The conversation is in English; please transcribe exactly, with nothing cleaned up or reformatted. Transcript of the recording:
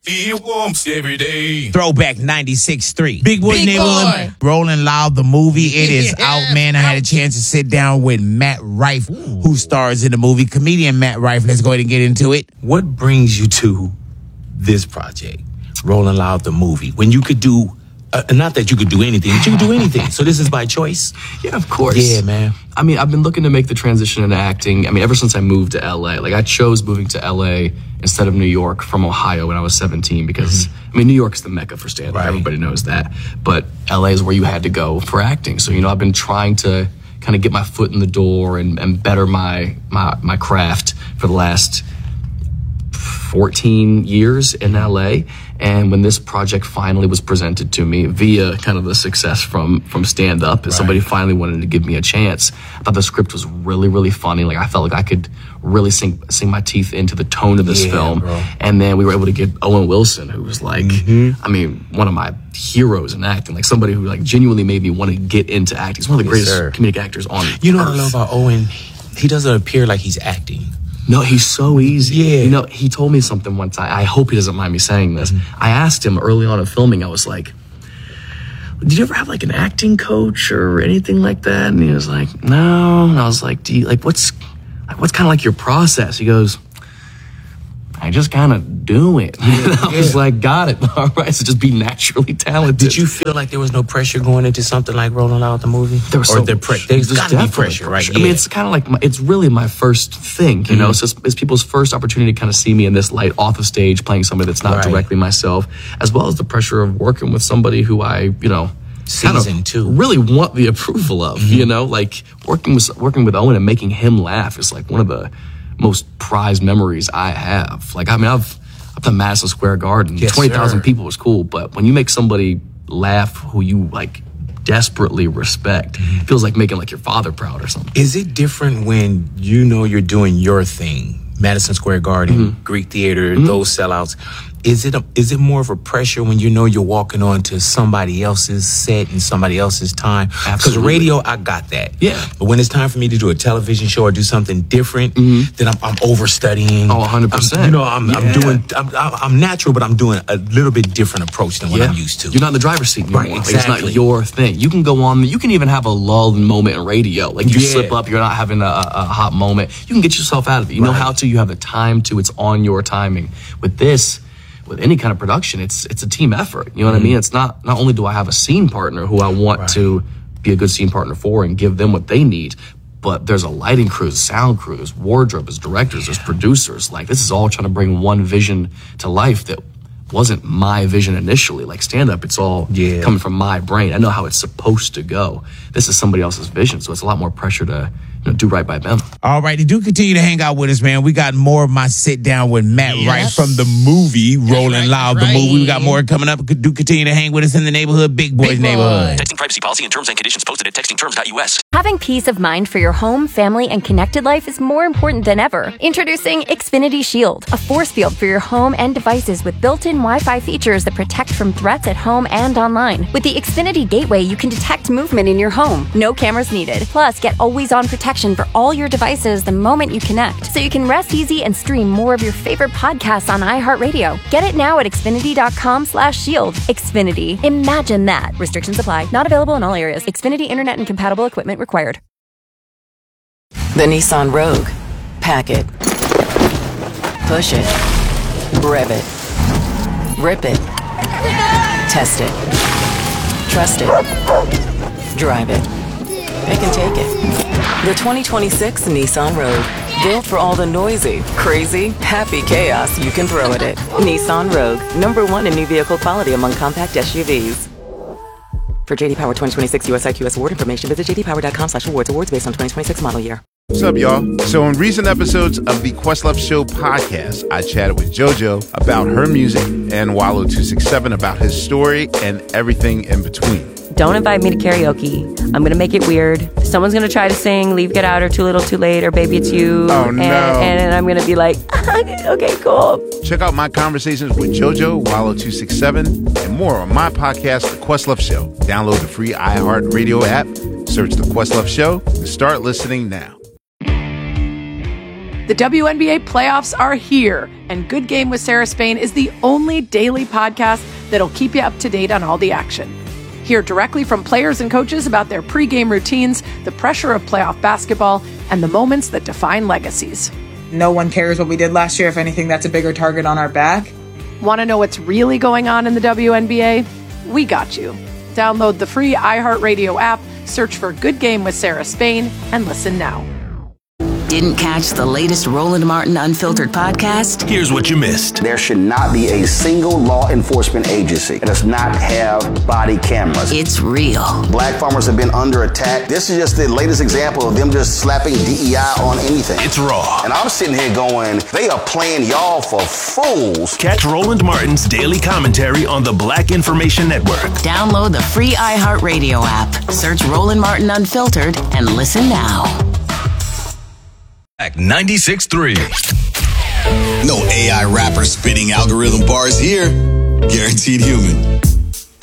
Feel warmth every day. Throwback ninety-six point three. Big Boy Big Neighborhood. Boy. Rolling Loud, the movie. It is Yeah. out, man. I had a chance to sit down with Matt Rife, Ooh. who stars in the movie. Comedian Matt Rife. Let's go ahead and get into it. What brings you to this project, Rolling Loud, the movie, when you could do, uh, not that you could do anything, but you could do anything. So this is by choice? Yeah, of course. Yeah, man. I mean, I've been looking to make the transition into acting. I mean, ever since I moved to L A. Like, I chose moving to L A instead of New York from Ohio when I was seventeen because, mm-hmm. I mean, New York is the mecca for stand-up. Right. Everybody knows that. But L A is where you had to go for acting. So, you know, I've been trying to kind of get my foot in the door and, and better my, my, my craft for the last fourteen years in L A. And when this project finally was presented to me via kind of the success from from stand up, and right. somebody finally wanted to give me a chance, I thought the script was really, really funny. Like, I felt like I could really sink sink my teeth into the tone of this yeah, film. Bro. And then we were able to get Owen Wilson, who was like, mm-hmm. I mean, one of my heroes in acting, like somebody who like genuinely made me want to get into acting. He's one of the yes, greatest sir. comedic actors on You know earth. what I love about Owen? He doesn't appear like he's acting. No, he's so easy. Yeah. You know, he told me something one time. I hope he doesn't mind me saying this. Mm-hmm. I asked him early on in filming, I was like, did you ever have like an acting coach or anything like that? And he was like, no. And I was like, do you, like, what's, like, what's kind of like your process? He goes, I just kind of do it. Yeah, and I yeah. was like, got it. All right, so just be naturally talented. Did you feel like there was no pressure going into something like Rolling Loud, the movie? There was or so the pre- there's, there's got to be pressure, right? Yeah. I mean, it's kind of like, my, it's really my first thing, you mm-hmm. know? So it's, it's people's first opportunity to kind of see me in this light off of stage, playing somebody that's not right. directly myself, as well as the pressure of working with somebody who I, you know, season two really want the approval of, mm-hmm. you know? Like, working with, working with Owen and making him laugh is like one of the most prized memories I have. Like, I mean, I've, up to Madison Square Garden, yes, twenty thousand people was cool, but when you make somebody laugh who you like desperately respect, mm-hmm. it feels like making like your father proud or something. Is it different when you know you're doing your thing, Madison Square Garden, mm-hmm. Greek Theater, mm-hmm. those sellouts? Is it a, is it more of a pressure when you know you're walking on to somebody else's set and somebody else's time? Because radio, I got that. Yeah. But when it's time for me to do a television show or do something different, mm-hmm. then I'm, I'm overstudying. Oh, one hundred percent. I'm, you know, I'm, yeah. I'm doing, I'm, I'm natural, but I'm doing a little bit different approach than what yeah. I'm used to. You're not in the driver's seat anymore. Right, exactly. Like, it's not your thing. You can go on, you can even have a lull moment in radio. Like, you yeah. slip up, you're not having a, a hot moment. You can get yourself out of it. You right. know how to, you have the time to, it's on your timing. With this, with any kind of production, it's it's a team effort. You know what mm-hmm. I mean? It's not, not only do I have a scene partner who I want right. to be a good scene partner for and give them what they need, but there's a lighting crew, there's sound crew, there's wardrobe, there's directors, there's producers. Like, this is all trying to bring one vision to life that wasn't my vision initially. Like, stand-up, it's all yeah. coming from my brain. I know how it's supposed to go. This is somebody else's vision, so it's a lot more pressure to, you know, do right by them. All right, do continue to hang out with us, man. We got more of my sit down with Matt yes. Rife from the movie Rolling right, Loud, right. the movie. We got more coming up. Do continue to hang with us in the neighborhood, Big Boys Big Neighborhood. Texting privacy policy and terms and conditions posted at texting terms dot U S. Having peace of mind for your home, family, and connected life is more important than ever. Introducing Xfinity Shield, a force field for your home and devices with built-in Wi-Fi features that protect from threats at home and online. With the Xfinity Gateway, you can detect movement in your home. No cameras needed. Plus, get always-on protection for all your devices the moment you connect, so you can rest easy and stream more of your favorite podcasts on iHeartRadio. Get it now at Xfinity.com slash shield. Xfinity. Imagine that. Restrictions apply. Not available in all areas. Xfinity Internet and compatible equipment required. The Nissan Rogue. Pack it. Push it. Rev it. Rip it. Test it. Trust it. Drive it. It can take it. The twenty twenty-six Nissan Rogue. Built for all the noisy, crazy, happy chaos you can throw at it. Nissan Rogue. Number one in new vehicle quality among compact S U Vs. For J D Power twenty twenty-six U S I Q S award information, visit j d power dot com slash awards. Awards based on twenty twenty-six model year. What's up, y'all? So in recent episodes of the Questlove Show podcast, I chatted with JoJo about her music and Wallow two six seven about his story and everything in between. Don't invite me to karaoke. I'm going to make it weird. Someone's going to try to sing Leave, Get Out, or Too Little, Too Late, or Baby It's You. Oh, no. And, and I'm going to be like, okay, cool. Check out my conversations with JoJo, Wallow two six seven, and more on my podcast, The Questlove Show. Download the free iHeartRadio app, search The Questlove Show, and start listening now. The W N B A playoffs are here, and Good Game with Sarah Spain is the only daily podcast that'll keep you up to date on all the action. Hear directly from players and coaches about their pregame routines, the pressure of playoff basketball, and the moments that define legacies. No one cares what we did last year. If anything, that's a bigger target on our back. Want to know what's really going on in the W N B A? We got you. Download the free iHeartRadio app, search for Good Game with Sarah Spain, and listen now. Didn't catch the latest Roland Martin Unfiltered podcast? Here's what you missed. There should not be a single law enforcement agency that does not have body cameras. It's real. Black farmers have been under attack. This is just the latest example of them just slapping D E I on anything. It's raw. And I'm sitting here going, they are playing y'all for fools. Catch Roland Martin's daily commentary on the Black Information Network. Download the free iHeartRadio app. Search Roland Martin Unfiltered and listen now. ninety-six point three. No A I rapper spitting algorithm bars here. Guaranteed human.